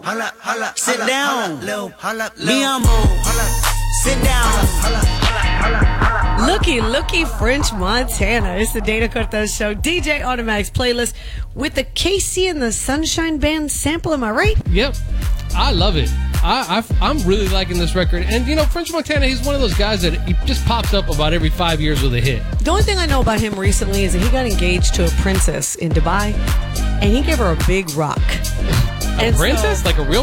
Sit down. Mi amor. Sit down. Looky, French Montana. It's the Dana Cortez Show. DJ Automatic's playlist with the Casey and the Sunshine Band sample. Am I right? Yep. I love it. I'm really liking this record. And, you know, French Montana, he's one of those guys that he just pops up about every 5 years with a hit. The only thing I know about him recently is that he got engaged to a princess in Dubai, and he gave her a big rock. A princess? Like a real